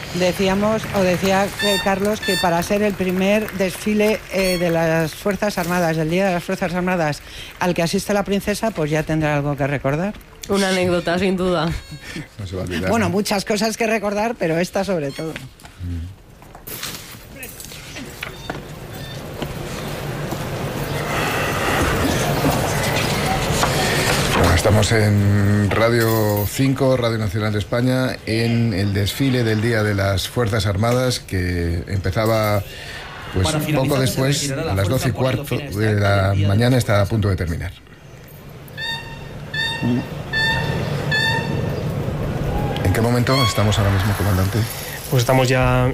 decía Carlos, que para ser el primer desfile de las Fuerzas Armadas, del Día de las Fuerzas Armadas, al que asiste la princesa, pues ya tendrá algo que recordar. Una anécdota, sin duda. No se va a olvidar. Bueno, muchas cosas que recordar, pero esta sobre todo. Bueno, estamos en Radio 5, Radio Nacional de España, en el desfile del Día de las Fuerzas Armadas, que empezaba pues poco después, a las 12:15 de la mañana, está a punto de terminar. ¿En qué momento estamos ahora mismo, comandante? Pues estamos ya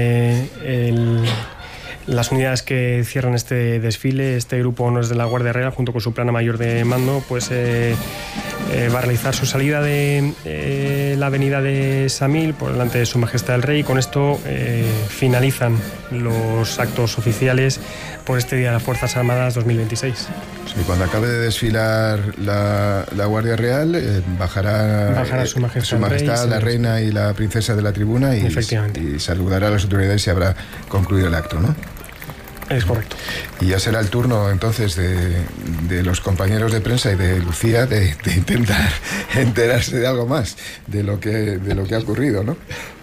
las unidades que cierran este desfile. Este grupo Honores de la Guardia Real, junto con su plana mayor de mando, pues va a realizar su salida de la avenida de Samil por delante de Su Majestad el Rey, y con esto finalizan los actos oficiales por este Día de las Fuerzas Armadas 2026. Sí, cuando acabe de desfilar la Guardia Real, bajará Su Majestad la Reina y la Princesa de la tribuna y saludará a las autoridades y habrá concluido el acto, ¿no? Es correcto. Y ya será el turno entonces de los compañeros de prensa y de Lucía de intentar enterarse de algo más de lo que ha ocurrido, ¿no?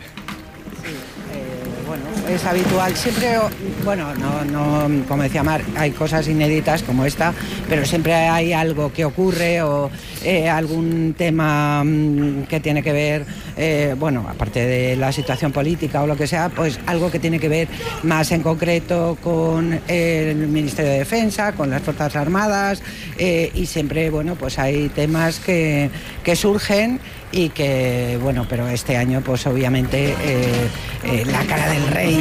Es habitual, siempre, bueno, no, como decía Mar, hay cosas inéditas como esta, pero siempre hay algo que ocurre o algún tema que tiene que ver, bueno, aparte de la situación política o lo que sea, pues algo que tiene que ver más en concreto con el Ministerio de Defensa, con las Fuerzas Armadas, y siempre, bueno, pues hay temas que surgen y que, bueno, pero este año pues obviamente la cara del rey,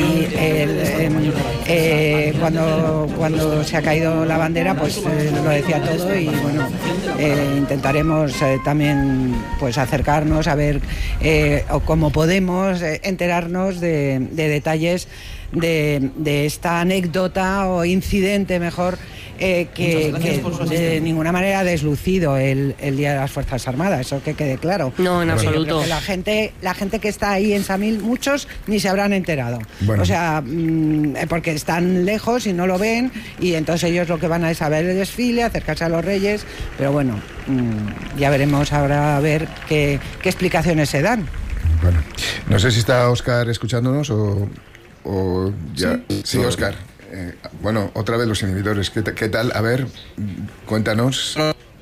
cuando se ha caído la bandera, pues lo decía todo, y bueno, intentaremos también pues acercarnos a ver o cómo podemos enterarnos de detalles de esta anécdota o incidente mejor, que de ninguna manera ha deslucido el Día de las Fuerzas Armadas, eso que quede claro. No, en absoluto. La gente que está ahí en Samil, muchos ni se habrán enterado. Bueno. O sea, porque están lejos y no lo ven, y entonces ellos lo que van a es saber el desfile, acercarse a los reyes, pero bueno, ya veremos ahora a ver qué explicaciones se dan. Bueno, no sé si está Óscar escuchándonos o ya. Sí, Óscar. Bueno, otra vez los inhibidores. ¿Qué tal? A ver, cuéntanos.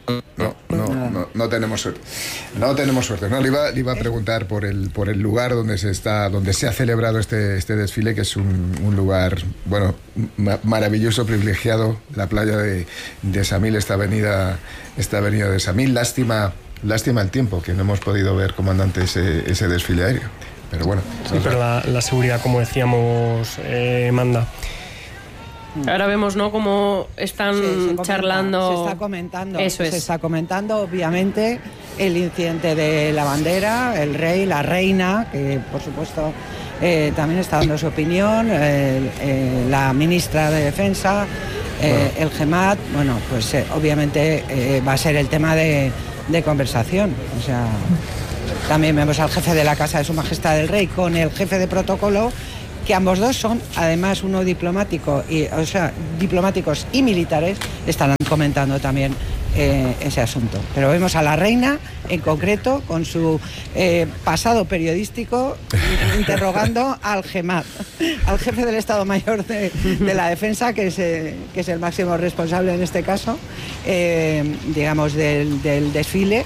No tenemos suerte. No tenemos suerte. No, le iba a preguntar por el lugar donde se ha celebrado este desfile, que es un lugar, bueno, maravilloso, privilegiado, la playa de Samil, esta avenida de Samil. Lástima el tiempo, que no hemos podido ver, comandante, ese desfile aéreo. Pero bueno. Sí, pero la seguridad, como decíamos, manda. Ahora vemos, ¿no?, cómo están charlando. Se está comentando. Eso es. Se está comentando, obviamente, el incidente de la bandera, el rey, la reina, que por supuesto también está dando su opinión, la ministra de Defensa, el GEMAT. Bueno, pues obviamente va a ser el tema de conversación. O sea, también vemos al jefe de la Casa de Su Majestad el Rey con el jefe de protocolo, que ambos dos son, además, uno diplomático, diplomáticos y militares, estarán comentando también ese asunto. Pero vemos a la reina, en concreto, con su pasado periodístico, interrogando al GEMAT, al jefe del Estado Mayor de la Defensa, que es el máximo responsable en este caso, digamos, del desfile.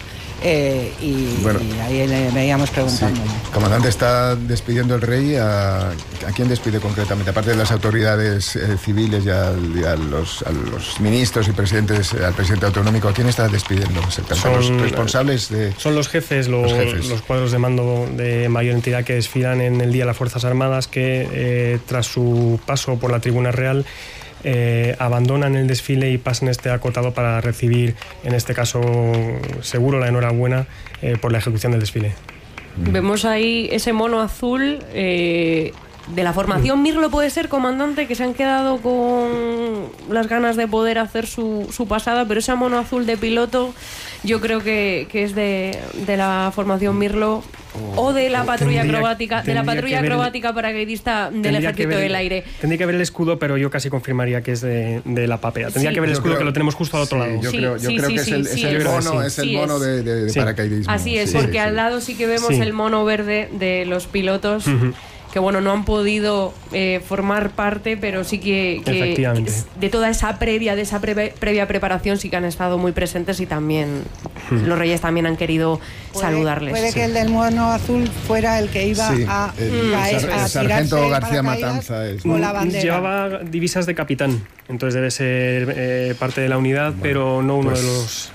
Bueno, y ahí le veíamos preguntando. Sí. Comandante, ¿está despidiendo el rey? ¿A quién despide concretamente? Aparte de las autoridades civiles y a los ministros y presidentes, al presidente autonómico, ¿a quién está despidiendo? ¿Son los responsables de...? Son los jefes, los cuadros de mando de mayor entidad que desfilan en el Día de las Fuerzas Armadas, que tras su paso por la Tribuna Real abandonan el desfile y pasan este acotado para recibir, en este caso seguro, la enhorabuena por la ejecución del desfile. Vemos ahí ese mono azul de la formación Mirlo, puede ser, comandante, que se han quedado con las ganas de poder hacer su pasada, pero ese mono azul de piloto yo creo que es de la formación Mirlo. o de la patrulla tendría acrobática paracaidista del Ejército del Aire. Tendría que ver el escudo, pero yo casi confirmaría que es de la PAPEA. Tendría que ver el escudo, que lo tenemos justo al otro lado. Yo creo que es el mono de paracaidismo. Así es, porque al lado sí que vemos el mono verde de los pilotos. Que bueno, no han podido formar parte, pero sí que de toda esa previa preparación sí que han estado muy presentes, y también los Reyes también han querido saludarles. Puede que el del mono azul fuera el que iba a el sargento García Matanza con la bandera. Llevaba divisas de capitán, entonces debe ser parte de la unidad, pero no uno de los...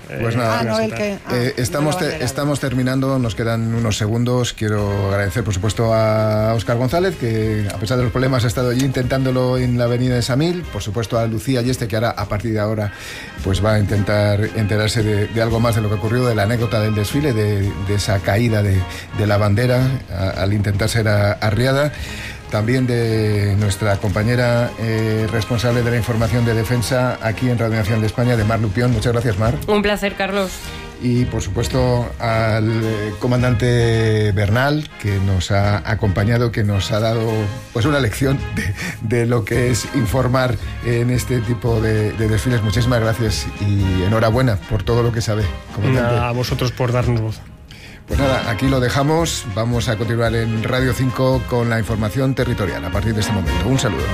Estamos terminando, nos quedan unos segundos. Quiero agradecer, por supuesto, a Óscar González, que a pesar de los problemas ha estado allí intentándolo en la avenida de Samil. Por supuesto, a Lucía Yeste, que ahora, a partir de ahora, pues va a intentar enterarse de algo más de lo que ocurrió, de la anécdota del desfile, de esa caída de la bandera al intentar ser arriada. También de nuestra compañera responsable de la información de defensa aquí en Radio Nacional de España, de Mar Lupión. Muchas gracias, Mar. Un placer, Carlos. Y por supuesto al comandante Bernal, que nos ha acompañado, que nos ha dado pues una lección de lo que es informar en este tipo de desfiles. Muchísimas gracias y enhorabuena por todo lo que sabe, comandante. A vosotros por darnos voz. Pues nada, aquí lo dejamos. Vamos a continuar en Radio 5 con la información territorial a partir de este momento. Un saludo.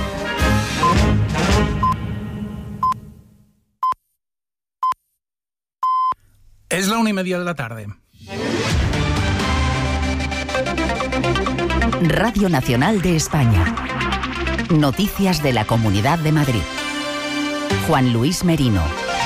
Es la 1:30 de la tarde. Radio Nacional de España. Noticias de la Comunidad de Madrid. Juan Luis Merino.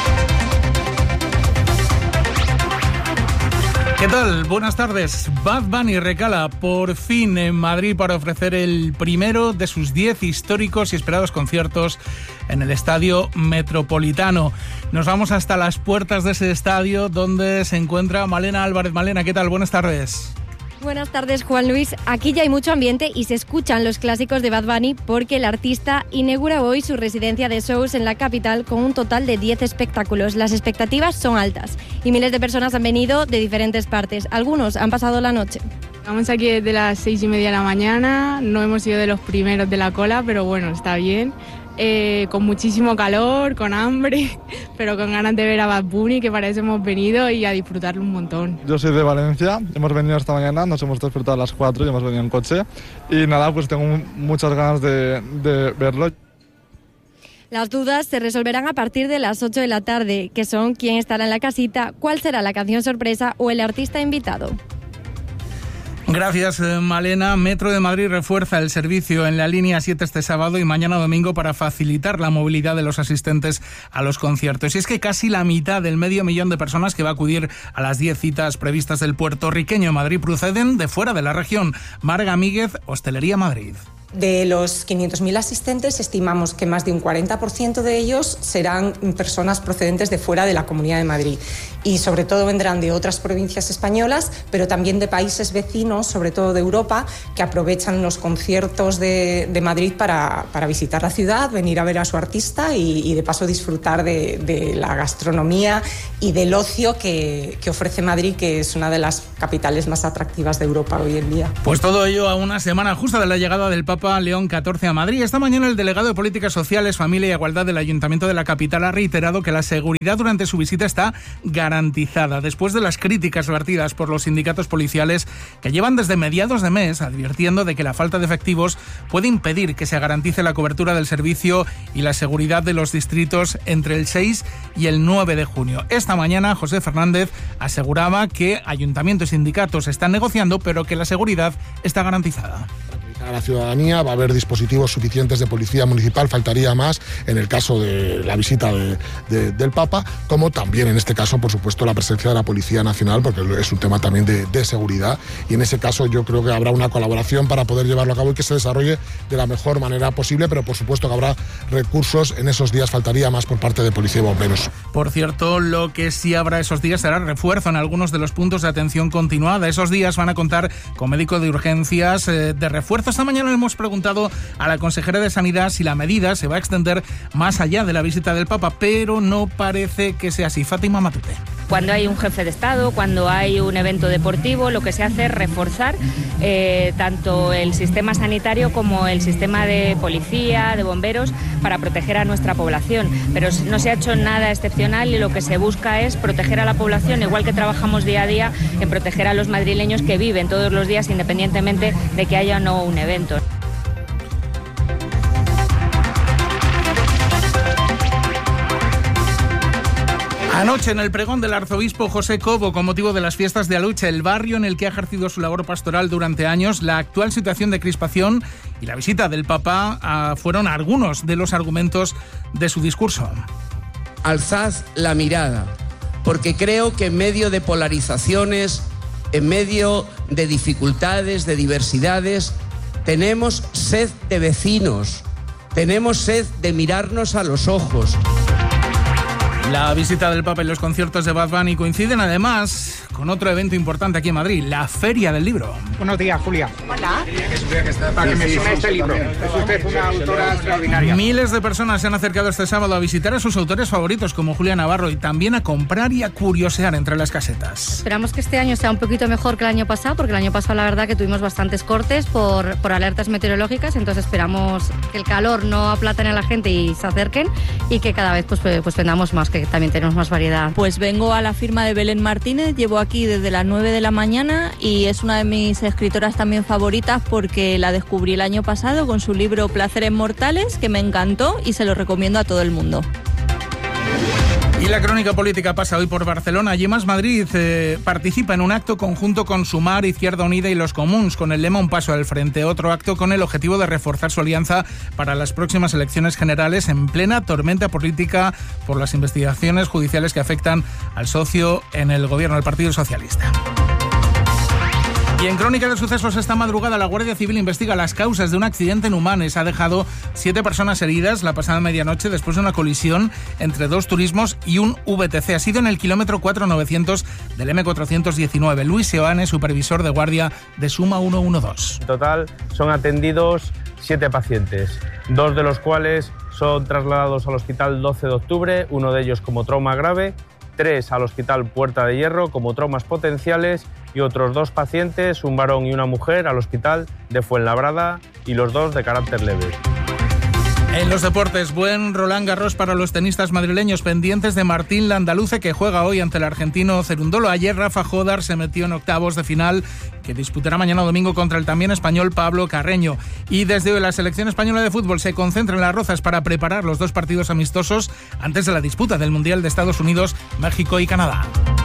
¿Qué tal? Buenas tardes. Bad Bunny recala por fin en Madrid para ofrecer el primero de sus 10 históricos y esperados conciertos en el Estadio Metropolitano. Nos vamos hasta las puertas de ese estadio donde se encuentra Malena Álvarez. Malena, ¿qué tal? Buenas tardes. Buenas tardes, Juan Luis. Aquí ya hay mucho ambiente y se escuchan los clásicos de Bad Bunny porque el artista inaugura hoy su residencia de shows en la capital con un total de 10 espectáculos. Las expectativas son altas y miles de personas han venido de diferentes partes. Algunos han pasado la noche. Estamos aquí desde las 6:30 de la mañana, no hemos sido de los primeros de la cola, pero bueno, está bien. Con muchísimo calor, con hambre, pero con ganas de ver a Bad Bunny, que para eso hemos venido, y a disfrutarlo un montón. Yo soy de Valencia, hemos venido esta mañana, nos hemos despertado a las 4 y hemos venido en coche. Y nada, pues tengo muchas ganas de verlo. Las dudas se resolverán a partir de las 8 de la tarde, que son quién estará en la casita, cuál será la canción sorpresa o el artista invitado. Gracias, Malena. Metro de Madrid refuerza el servicio en la línea 7 este sábado y mañana domingo para facilitar la movilidad de los asistentes a los conciertos. Y es que casi la mitad del 500.000 de personas que va a acudir a las 10 citas previstas del puertorriqueño Madrid proceden de fuera de la región. Marga Míguez, Hostelería Madrid. De los 500.000 asistentes, estimamos que más de un 40% de ellos serán personas procedentes de fuera de la Comunidad de Madrid. Y sobre todo vendrán de otras provincias españolas, pero también de países vecinos, sobre todo de Europa, que aprovechan los conciertos de Madrid para visitar la ciudad, venir a ver a su artista y de paso disfrutar de la gastronomía y del ocio que ofrece Madrid, que es una de las capitales más atractivas de Europa hoy en día. Pues todo ello a una semana justa de la llegada del Papa León XIV a Madrid. Esta mañana el delegado de Políticas Sociales, Familia y Igualdad del Ayuntamiento de la capital ha reiterado que la seguridad durante su visita está garantizada, después de las críticas vertidas por los sindicatos policiales que llevan desde mediados de mes advirtiendo de que la falta de efectivos puede impedir que se garantice la cobertura del servicio y la seguridad de los distritos entre el 6 y el 9 de junio. Esta mañana José Fernández aseguraba que ayuntamiento y sindicatos están negociando, pero que la seguridad está garantizada. A la ciudadanía, va a haber dispositivos suficientes de policía municipal, faltaría más en el caso de la visita del Papa, como también en este caso, por supuesto, la presencia de la Policía Nacional, porque es un tema también de seguridad, y en ese caso yo creo que habrá una colaboración para poder llevarlo a cabo y que se desarrolle de la mejor manera posible, pero por supuesto que habrá recursos en esos días, faltaría más por parte de Policía y Bomberos. Por cierto, lo que sí habrá esos días será refuerzo en algunos de los puntos de atención continuada. Esos días van a contar con médico de urgencias de refuerzo. Esta mañana le hemos preguntado a la consejera de Sanidad si la medida se va a extender más allá de la visita del Papa, pero no parece que sea así. Fátima Matute. cuando hay un jefe de Estado, cuando hay un evento deportivo, lo que se hace es reforzar tanto el sistema sanitario como el sistema de policía, de bomberos, para proteger a nuestra población. Pero no se ha hecho nada excepcional y lo que se busca es proteger a la población, igual que trabajamos día a día en proteger a los madrileños que viven todos los días independientemente de que haya o no un evento. Anoche, en el pregón del arzobispo José Cobo, con motivo de las fiestas de Aluche, el barrio en el que ha ejercido su labor pastoral durante años, la actual situación de crispación y la visita del Papa fueron algunos de los argumentos de su discurso. Alzad la mirada, porque creo que en medio de polarizaciones, en medio de dificultades, de diversidades, tenemos sed de vecinos, tenemos sed de mirarnos a los ojos. La visita del Papa y los conciertos de Bad Bunny coinciden además con otro evento importante aquí en Madrid, la Feria del Libro. Buenos días, Julia. Hola. Para que me sume este libro. Es usted una autora extraordinaria. Miles de personas se han acercado este sábado a visitar a sus autores favoritos como Julia Navarro y también a comprar y a curiosear entre las casetas. Esperamos que este año sea un poquito mejor que el año pasado, porque el año pasado la verdad que tuvimos bastantes cortes por alertas meteorológicas, entonces esperamos que el calor no aplatane a la gente y se acerquen y que cada vez pues vendamos más, que también tenemos más variedad. Pues vengo a la firma de Belén Martínez, llevo aquí desde las 9 de la mañana y es una de mis escritoras también favoritas porque la descubrí el año pasado con su libro Placeres Mortales, que me encantó y se lo recomiendo a todo el mundo. Y la crónica política pasa hoy por Barcelona. Allí Más Madrid participa en un acto conjunto con Sumar, Izquierda Unida y Los Comuns, con el lema Un paso al frente. Otro acto con el objetivo de reforzar su alianza para las próximas elecciones generales en plena tormenta política por las investigaciones judiciales que afectan al socio en el gobierno, el Partido Socialista. Y en crónica de sucesos esta madrugada la Guardia Civil investiga las causas de un accidente en Humanes. Ha dejado 7 personas heridas la pasada medianoche después de una colisión entre 2 turismos y un VTC. Ha sido en el kilómetro 4900 del M419. Luis Seoane, supervisor de guardia de Suma 112. En total son atendidos 7 pacientes, 2 de los cuales son trasladados al hospital 12 de octubre, uno de ellos como trauma grave, 3 al hospital Puerta de Hierro como traumas potenciales y otros 2 pacientes, un varón y una mujer, al hospital de Fuenlabrada y los 2 de carácter leve. En los deportes, buen Roland Garros para los tenistas madrileños pendientes de Martín Landaluce, que juega hoy ante el argentino Cerundolo. Ayer Rafa Jodar se metió en octavos de final, que disputará mañana domingo contra el también español Pablo Carreño. Y desde hoy la selección española de fútbol se concentra en Las Rozas para preparar los 2 partidos amistosos antes de la disputa del Mundial de Estados Unidos, México y Canadá.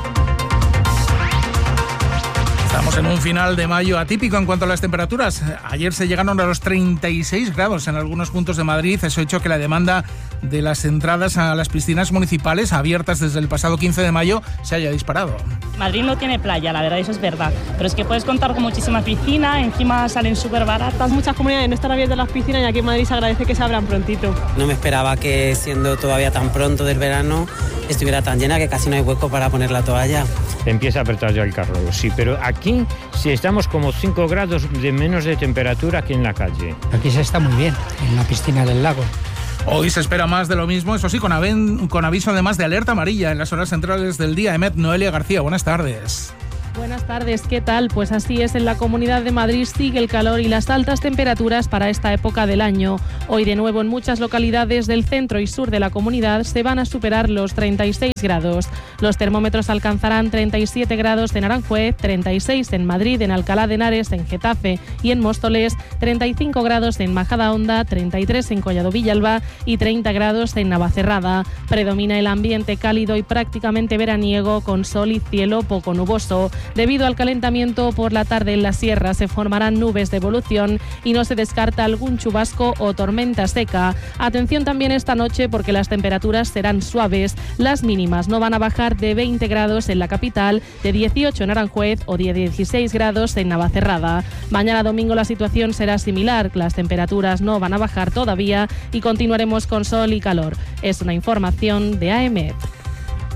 Estamos en un final de mayo atípico en cuanto a las temperaturas. Ayer se llegaron a los 36 grados en algunos puntos de Madrid. Eso ha hecho que la demanda de las entradas a las piscinas municipales abiertas desde el pasado 15 de mayo se haya disparado. Madrid no tiene playa, la verdad, eso es verdad. Pero es que puedes contar con muchísimas piscinas, encima salen súper baratas. Muchas comunidades no están abiertas las piscinas y aquí en Madrid se agradece que se abran prontito. No me esperaba que, siendo todavía tan pronto del verano, estuviera tan llena que casi no hay hueco para poner la toalla. Empieza a apretar ya el carro, sí, pero aquí sí estamos como 5 grados de menos de temperatura que en la calle. Aquí se está muy bien, en la piscina del lago. Hoy se espera más de lo mismo, eso sí, con aviso además de alerta amarilla en las horas centrales del día. Emet, Noelia García, buenas tardes. Buenas tardes, ¿qué tal? Pues así es, en la Comunidad de Madrid sigue el calor y las altas temperaturas para esta época del año. Hoy de nuevo en muchas localidades del centro y sur de la comunidad se van a superar los 36 grados. Los termómetros alcanzarán 37 grados en Aranjuez, 36 en Madrid, en Alcalá de Henares, en Getafe y en Móstoles, 35 grados en Majadahonda, 33 en Collado Villalba y 30 grados en Navacerrada. Predomina el ambiente cálido y prácticamente veraniego con sol y cielo poco nuboso. Debido al calentamiento por la tarde en la sierra se formarán nubes de evolución y no se descarta algún chubasco o tormenta seca. Atención también esta noche porque las temperaturas serán suaves. Las mínimas no van a bajar de 20 grados en la capital, de 18 en Aranjuez o de 16 grados en Navacerrada. Mañana domingo la situación será similar. Las temperaturas no van a bajar todavía y continuaremos con sol y calor. Es una información de AEMET.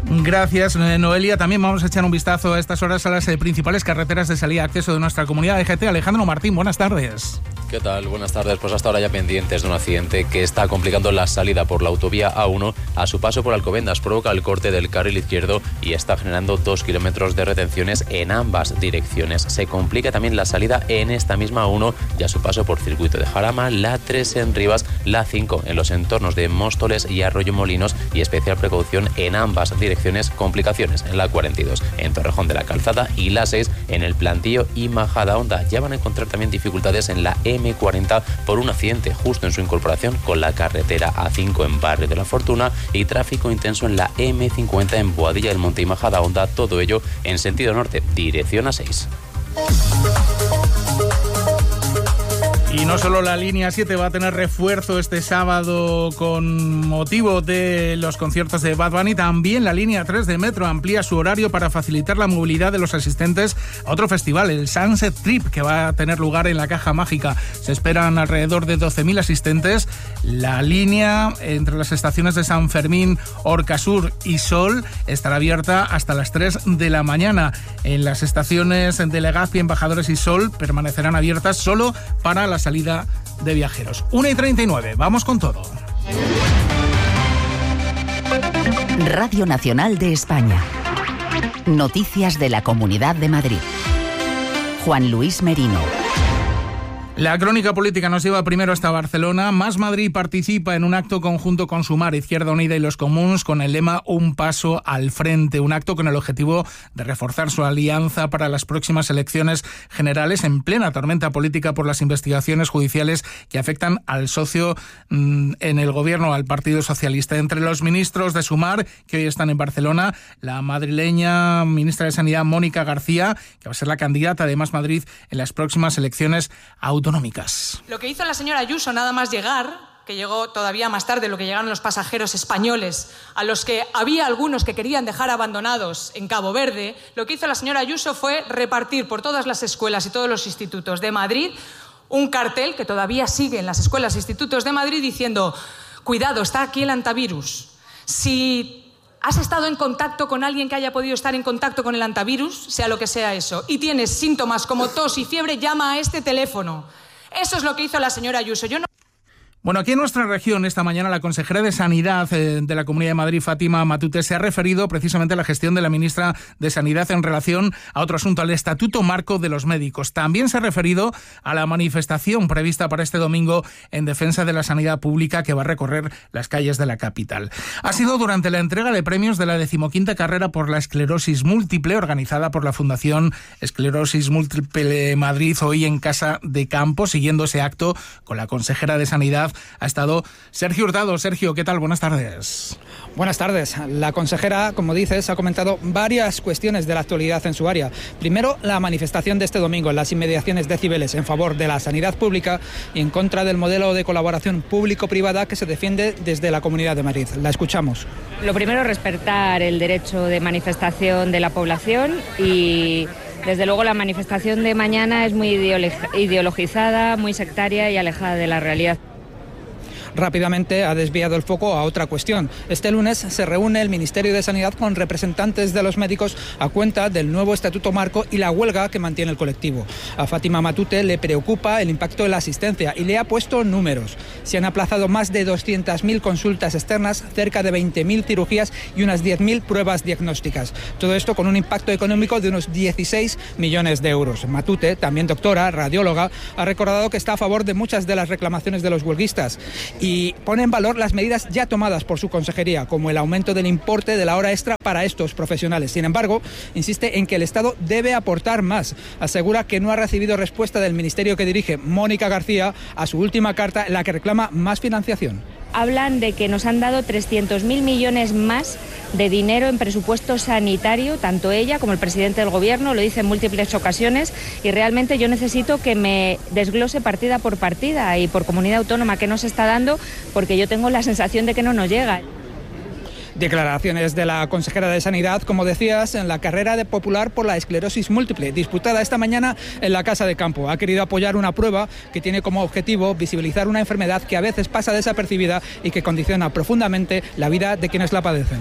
Gracias, Noelia. También vamos a echar un vistazo a estas horas a las principales carreteras de salida y acceso de nuestra comunidad de GT. Alejandro Martín, buenas tardes. ¿Qué tal? Buenas tardes. Pues hasta ahora ya pendientes de un accidente que está complicando la salida por la autovía A1 a su paso por Alcobendas. Provoca el corte del carril izquierdo y está generando 2 kilómetros de retenciones en ambas direcciones. Se complica también la salida en esta misma A1 y a su paso por Circuito de Jarama, la 3 en Rivas, la 5 en los entornos de Móstoles y Arroyomolinos y especial precaución en ambas direcciones. Complicaciones en la 42 en Torrejón de la Calzada y la 6 en el Plantío y Majadahonda. Ya van a encontrar también dificultades en la M40 por un accidente justo en su incorporación con la carretera A5 en Barrio de la Fortuna y tráfico intenso en la M50 en Boadilla del Monte y Majadahonda, todo ello en sentido norte, dirección A6. Y no solo la línea 7 va a tener refuerzo este sábado con motivo de los conciertos de Bad Bunny, también la línea 3 de Metro amplía su horario para facilitar la movilidad de los asistentes a otro festival, el Sunset Trip, que va a tener lugar en la Caja Mágica. Se esperan alrededor de 12.000 asistentes. La línea entre las estaciones de San Fermín, Orcasur y Sol estará abierta hasta las 3 de la mañana. En las estaciones de Legazpi, Embajadores y Sol permanecerán abiertas solo para la salida de viajeros. 1:39, vamos con todo. Radio Nacional de España. Noticias de la Comunidad de Madrid. Juan Luis Merino. La crónica política nos lleva primero hasta Barcelona. Más Madrid participa en un acto conjunto con Sumar, Izquierda Unida y los Comuns con el lema Un paso al frente. Un acto con el objetivo de reforzar su alianza para las próximas elecciones generales en plena tormenta política por las investigaciones judiciales que afectan al socio en el gobierno, al Partido Socialista. Entre los ministros de Sumar, que hoy están en Barcelona, la madrileña ministra de Sanidad, Mónica García, que va a ser la candidata de Más Madrid en las próximas elecciones autonómicas. Lo que hizo la señora Ayuso nada más llegar, que llegó todavía más tarde lo que llegaron los pasajeros españoles, a los que había algunos que querían dejar abandonados en Cabo Verde, lo que hizo la señora Ayuso fue repartir por todas las escuelas y todos los institutos de Madrid un cartel que todavía sigue en las escuelas e institutos de Madrid diciendo: cuidado, está aquí el antivirus. Si has estado en contacto con alguien que haya podido estar en contacto con el antivirus, sea lo que sea eso, y tienes síntomas como tos y fiebre, llama a este teléfono. Eso es lo que hizo la señora Ayuso. Bueno, aquí en nuestra región esta mañana la consejera de Sanidad de la Comunidad de Madrid, Fátima Matute, se ha referido precisamente a la gestión de la ministra de Sanidad en relación a otro asunto, al Estatuto Marco de los Médicos. También se ha referido a la manifestación prevista para este domingo en defensa de la sanidad pública que va a recorrer las calles de la capital. Ha sido durante la entrega de premios de la 15ª carrera por la esclerosis múltiple organizada por la Fundación Esclerosis Múltiple Madrid, hoy en Casa de Campo. Siguiendo ese acto con la consejera de Sanidad ha estado Sergio Hurtado. Sergio, ¿qué tal? Buenas tardes. Buenas tardes. La consejera, como dices, ha comentado varias cuestiones de la actualidad en su área. Primero, la manifestación de este domingo en las inmediaciones de Cibeles en favor de la sanidad pública y en contra del modelo de colaboración público-privada que se defiende desde la Comunidad de Madrid. La escuchamos. Lo primero, respetar el derecho de manifestación de la población y desde luego la manifestación de mañana es muy ideologizada, muy sectaria y alejada de la realidad. Rápidamente ha desviado el foco a otra cuestión. Este lunes se reúne el Ministerio de Sanidad con representantes de los médicos a cuenta del nuevo Estatuto Marco y la huelga que mantiene el colectivo. A Fátima Matute le preocupa el impacto de la asistencia y le ha puesto números. Se han aplazado más de 200.000 consultas externas, cerca de 20.000 cirugías y unas 10.000 pruebas diagnósticas. Todo esto con un impacto económico de unos 16 millones de euros. Matute, también doctora, radióloga, ha recordado que está a favor de muchas de las reclamaciones de los huelguistas y pone en valor las medidas ya tomadas por su consejería, como el aumento del importe de la hora extra para estos profesionales. Sin embargo, insiste en que el Estado debe aportar más. Asegura que no ha recibido respuesta del ministerio que dirige Mónica García a su última carta en la que reclama más financiación. Hablan de que nos han dado 300.000 millones más de dinero en presupuesto sanitario, tanto ella como el presidente del Gobierno, lo dice en múltiples ocasiones, y realmente yo necesito que me desglose partida por partida y por comunidad autónoma qué nos está dando, porque yo tengo la sensación de que no nos llega. Declaraciones de la consejera de Sanidad, como decías, en la carrera de popular por la esclerosis múltiple, disputada esta mañana en la Casa de Campo. Ha querido apoyar una prueba que tiene como objetivo visibilizar una enfermedad que a veces pasa desapercibida y que condiciona profundamente la vida de quienes la padecen.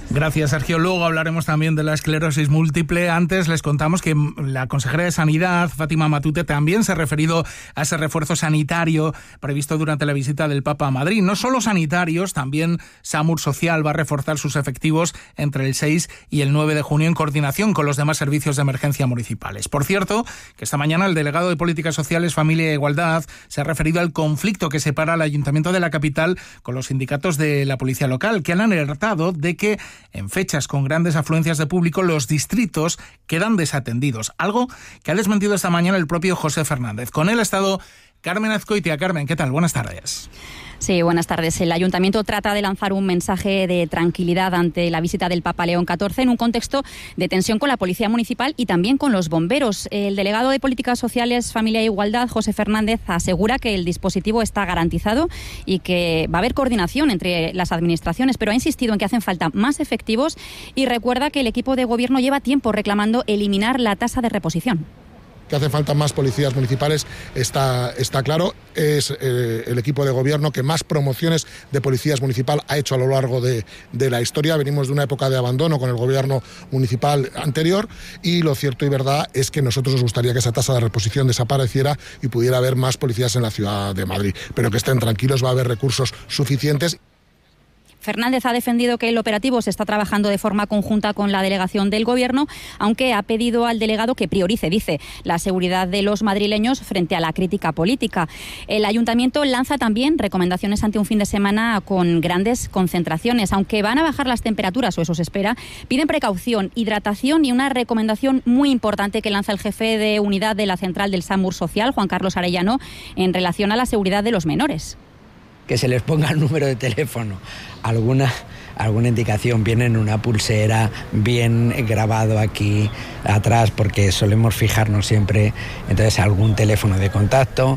Gracias, Sergio. Luego hablaremos también de la esclerosis múltiple. Antes les contamos que la consejera de Sanidad, Fátima Matute, también se ha referido a ese refuerzo sanitario previsto durante la visita del Papa a Madrid. No solo sanitarios, también SAMUR Social va a reforzar sus efectivos entre el 6 y el 9 de junio en coordinación con los demás servicios de emergencia municipales. Por cierto, que esta mañana el delegado de Políticas Sociales, Familia e Igualdad se ha referido al conflicto que separa al Ayuntamiento de la capital con los sindicatos de la policía local, que han alertado de que en fechas con grandes afluencias de público los distritos quedan desatendidos, algo que ha desmentido esta mañana el propio José Fernández. Con él ha estado Carmen Azcoitia. Carmen, ¿qué tal? Buenas tardes. Sí, buenas tardes. El Ayuntamiento trata de lanzar un mensaje de tranquilidad ante la visita del Papa León XIV en un contexto de tensión con la Policía Municipal y también con los bomberos. El delegado de Políticas Sociales, Familia e Igualdad, José Fernández, asegura que el dispositivo está garantizado y que va a haber coordinación entre las administraciones, pero ha insistido en que hacen falta más efectivos y recuerda que el equipo de gobierno lleva tiempo reclamando eliminar la tasa de reposición. Que hace falta más policías municipales está claro. Es el equipo de gobierno que más promociones de policías municipal ha hecho a lo largo de la historia. Venimos de una época de abandono con el gobierno municipal anterior y lo cierto y verdad es que nosotros nos gustaría que esa tasa de reposición desapareciera y pudiera haber más policías en la ciudad de Madrid. Pero que estén tranquilos, va a haber recursos suficientes. Fernández ha defendido que el operativo se está trabajando de forma conjunta con la delegación del Gobierno, aunque ha pedido al delegado que priorice, dice, la seguridad de los madrileños frente a la crítica política. El Ayuntamiento lanza también recomendaciones ante un fin de semana con grandes concentraciones. Aunque van a bajar las temperaturas, o eso se espera, piden precaución, hidratación y una recomendación muy importante que lanza el jefe de unidad de la central del SAMUR Social, Juan Carlos Arellano, en relación a la seguridad de los menores. Que se les ponga el número de teléfono, alguna indicación, bien en una pulsera, bien grabado aquí atrás, porque solemos fijarnos siempre, entonces algún teléfono de contacto.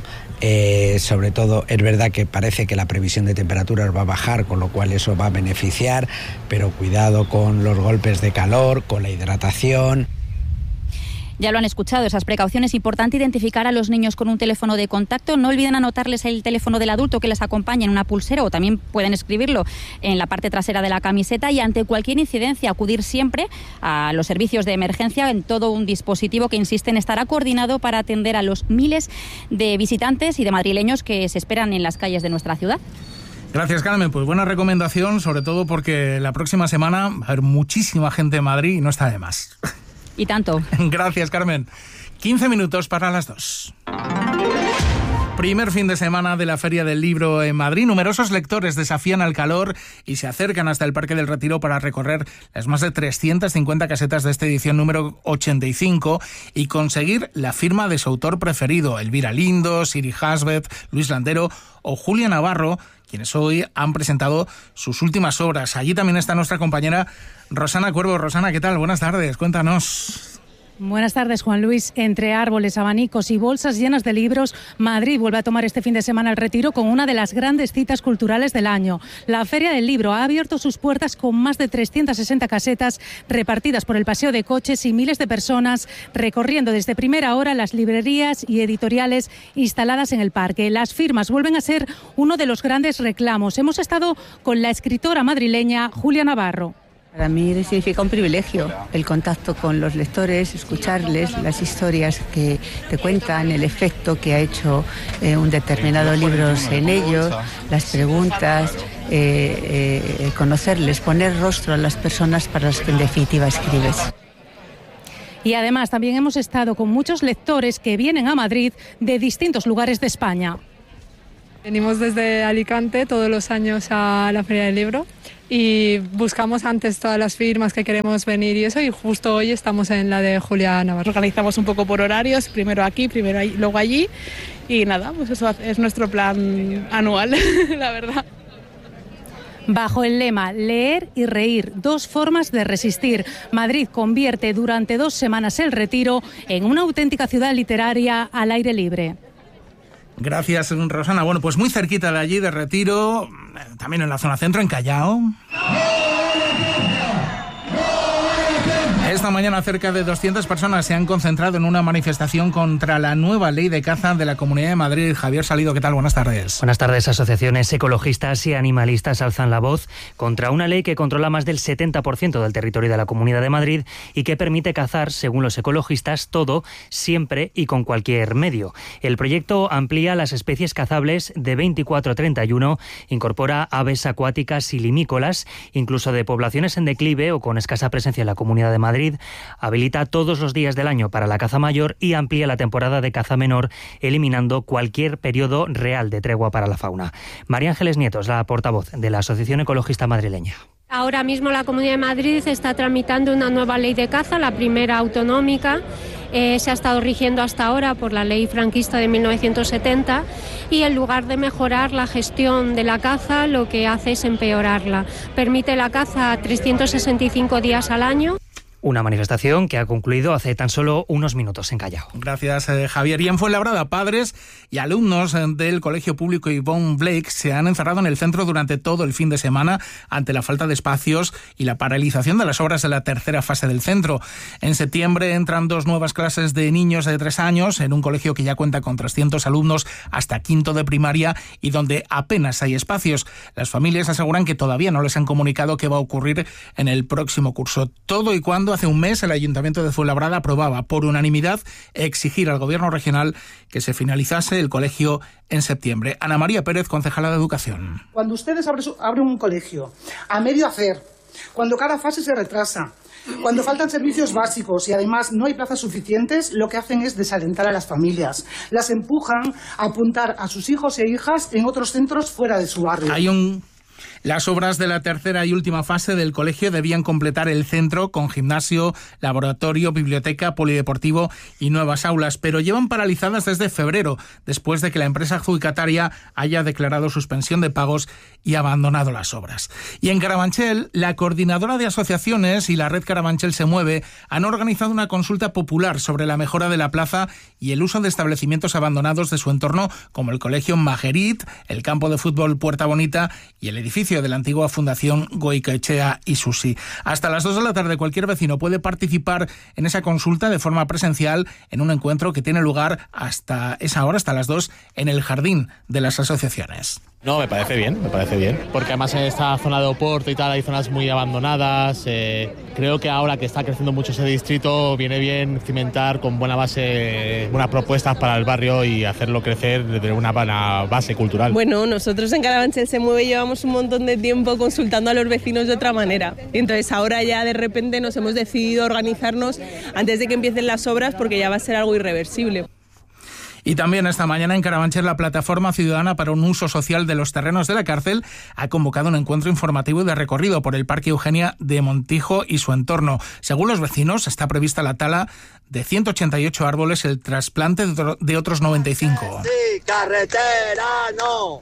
Sobre todo es verdad que parece que la previsión de temperaturas va a bajar, con lo cual eso va a beneficiar, pero cuidado con los golpes de calor, con la hidratación. Ya lo han escuchado, esas precauciones. Importante identificar a los niños con un teléfono de contacto. No olviden anotarles el teléfono del adulto que les acompañe en una pulsera o también pueden escribirlo en la parte trasera de la camiseta y ante cualquier incidencia acudir siempre a los servicios de emergencia en todo un dispositivo que, insisten, estará coordinado para atender a los miles de visitantes y de madrileños que se esperan en las calles de nuestra ciudad. Gracias, Carmen. Pues buena recomendación, sobre todo porque la próxima semana va a haber muchísima gente en Madrid y no está de más. Y tanto. Gracias, Carmen. 15 minutos para las 2. Primer fin de semana de la Feria del Libro en Madrid. Numerosos lectores desafían al calor y se acercan hasta el Parque del Retiro para recorrer las más de 350 casetas de esta edición número 85 y conseguir la firma de su autor preferido, Elvira Lindo, Siri Hasbeth, Luis Landero o Julia Navarro, quienes hoy han presentado sus últimas obras. Allí también está nuestra compañera Rosana Cuervo. Rosana, ¿qué tal? Buenas tardes, cuéntanos. Buenas tardes, Juan Luis. Entre árboles, abanicos y bolsas llenas de libros, Madrid vuelve a tomar este fin de semana el Retiro con una de las grandes citas culturales del año. La Feria del Libro ha abierto sus puertas con más de 360 casetas repartidas por el paseo de coches y miles de personas recorriendo desde primera hora las librerías y editoriales instaladas en el parque. Las firmas vuelven a ser uno de los grandes reclamos. Hemos estado con la escritora madrileña Julia Navarro. Para mí significa un privilegio el contacto con los lectores, escucharles las historias que te cuentan, el efecto que ha hecho un determinado libro en ellos, las preguntas, conocerles, poner rostro a las personas para las que en definitiva escribes. Y además también hemos estado con muchos lectores que vienen a Madrid de distintos lugares de España. Venimos desde Alicante todos los años a la Feria del Libro y buscamos antes todas las firmas que queremos venir y eso, y justo hoy estamos en la de Julia Navarro. Organizamos un poco por horarios, primero aquí, primero ahí, luego allí, y nada, pues eso es nuestro plan anual, la verdad. Bajo el lema Leer y reír, dos formas de resistir, Madrid convierte durante 2 semanas el Retiro en una auténtica ciudad literaria al aire libre. Gracias, Rosana. Bueno, pues muy cerquita de allí, de Retiro, también en la zona centro, en Callao. esta mañana cerca de 200 personas se han concentrado en una manifestación contra la nueva ley de caza de la Comunidad de Madrid. Javier Salido, ¿qué tal? Buenas tardes. Buenas tardes. Asociaciones ecologistas y animalistas alzan la voz contra una ley que controla más del 70% del territorio de la Comunidad de Madrid y que permite cazar, según los ecologistas, todo, siempre y con cualquier medio. El proyecto amplía las especies cazables de 24 a 31, incorpora aves acuáticas y limícolas, incluso de poblaciones en declive o con escasa presencia en la Comunidad de Madrid, habilita todos los días del año para la caza mayor y amplía la temporada de caza menor, eliminando cualquier periodo real de tregua para la fauna. María Ángeles Nieto es la portavoz de la Asociación Ecologista Madrileña. Ahora mismo la Comunidad de Madrid está tramitando una nueva ley de caza, la primera autonómica. Se ha estado rigiendo hasta ahora por la ley franquista de 1970 y en lugar de mejorar la gestión de la caza, lo que hace es empeorarla. Permite la caza 365 días al año. Una manifestación que ha concluido hace tan solo unos minutos en Callao. Gracias, Javier. Y en Fuenlabrada, padres y alumnos del Colegio Público Yvonne Blake se han encerrado en el centro durante todo el fin de semana ante la falta de espacios y la paralización de las obras de la tercera fase del centro. En septiembre entran 2 nuevas clases de niños de 3 años en un colegio que ya cuenta con 300 alumnos hasta quinto de primaria y donde apenas hay espacios. Las familias aseguran que todavía no les han comunicado qué va a ocurrir en el próximo curso. Todo y cuando hace un mes el Ayuntamiento de Fuenlabrada aprobaba por unanimidad exigir al Gobierno regional que se finalizase el colegio en septiembre. Ana María Pérez, concejala de Educación. Cuando ustedes abren un colegio a medio hacer, cuando cada fase se retrasa, cuando faltan servicios básicos y además no hay plazas suficientes, lo que hacen es desalentar a las familias. Las empujan a apuntar a sus hijos e hijas en otros centros fuera de su barrio. Las obras de la tercera y última fase del colegio debían completar el centro con gimnasio, laboratorio, biblioteca, polideportivo y nuevas aulas, pero llevan paralizadas desde febrero, después de que la empresa adjudicataria haya declarado suspensión de pagos y abandonado las obras. Y en Carabanchel, la Coordinadora de Asociaciones y la Red Carabanchel Se Mueve han organizado una consulta popular sobre la mejora de la plaza y el uso de establecimientos abandonados de su entorno, como el Colegio Majerit, el campo de fútbol Puerta Bonita y el edificio de la antigua Fundación Goicoechea y Susi. Hasta las 2 de la tarde cualquier vecino puede participar en esa consulta de forma presencial en un encuentro que tiene lugar hasta esa hora, hasta las 2, en el jardín de las asociaciones. No, me parece bien, porque además en esta zona de Oporto y tal hay zonas muy abandonadas. Creo que ahora que está creciendo mucho ese distrito viene bien cimentar con buena base unas propuestas para el barrio y hacerlo crecer desde una base cultural. Bueno, nosotros en Carabanchel Se Mueve llevamos un montón de tiempo consultando a los vecinos de otra manera. Entonces ahora ya de repente nos hemos decidido organizarnos antes de que empiecen las obras porque ya va a ser algo irreversible. Y también esta mañana en Carabanchel la Plataforma Ciudadana para un Uso Social de los Terrenos de la Cárcel ha convocado un encuentro informativo y de recorrido por el Parque Eugenia de Montijo y su entorno. Según los vecinos, está prevista la tala de 188 árboles y el trasplante de otros 95. Sí, carretera, no.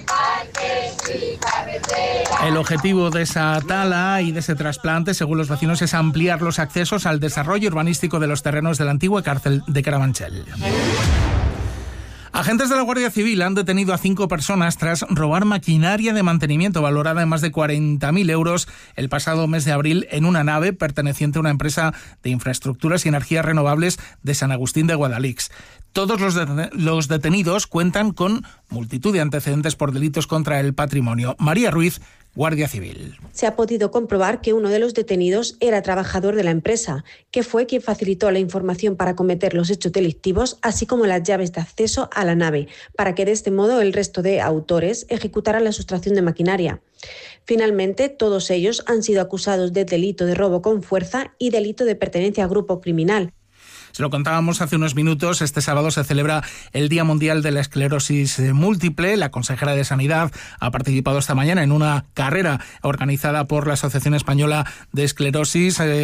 El objetivo de esa tala y de ese trasplante, según los vecinos, es ampliar los accesos al desarrollo urbanístico de los terrenos de la antigua cárcel de Carabanchel. Agentes de la Guardia Civil han detenido a 5 personas tras robar maquinaria de mantenimiento valorada en más de 40.000 euros el pasado mes de abril en una nave perteneciente a una empresa de infraestructuras y energías renovables de San Agustín de Guadalix. Todos los detenidos cuentan con multitud de antecedentes por delitos contra el patrimonio. María Ruiz, Guardia Civil. Se ha podido comprobar que uno de los detenidos era trabajador de la empresa, que fue quien facilitó la información para cometer los hechos delictivos, así como las llaves de acceso a la nave, para que de este modo el resto de autores ejecutaran la sustracción de maquinaria. Finalmente, todos ellos han sido acusados de delito de robo con fuerza y delito de pertenencia a grupo criminal. Se lo contábamos hace unos minutos, este sábado se celebra el Día Mundial de la Esclerosis Múltiple. La consejera de Sanidad ha participado esta mañana en una carrera organizada por la Asociación Española de Esclerosis.